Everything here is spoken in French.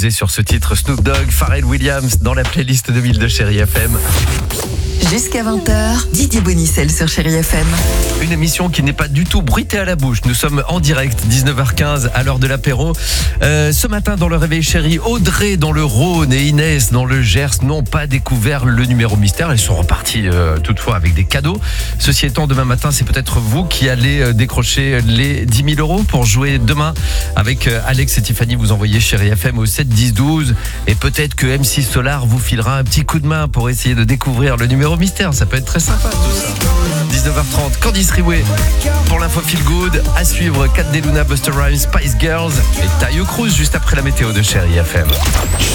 Sur ce titre, Snoop Dogg, Pharrell Williams dans la playlist 2000 de Chérie FM. Jusqu'à 20h, Didier Bonicel sur Chérie FM. Une émission qui n'est pas du tout bruitée à la bouche. Nous sommes en direct, 19h15 à l'heure de l'apéro. Ce matin dans le Réveil Chérie, Audrey dans le Rhône et Inès dans le Gers n'ont pas découvert le numéro mystère. Elles sont reparties toutefois avec des cadeaux. Ceci étant, demain matin, c'est peut-être vous qui allez décrocher les 10 000 euros pour jouer demain avec Alex et Tiffany. Vous envoyez Chérie FM au 7 10 12 et peut-être que M6 Solar vous filera un petit coup de main pour essayer de découvrir le numéro mystère. Ça peut être très sympa tout ça. 19h30, Candice Riouet pour l'info Feel Good. À suivre, Kat Deluna, Busta Rhymes, Spice Girls et Taio Cruz juste après la météo de Chérie FM.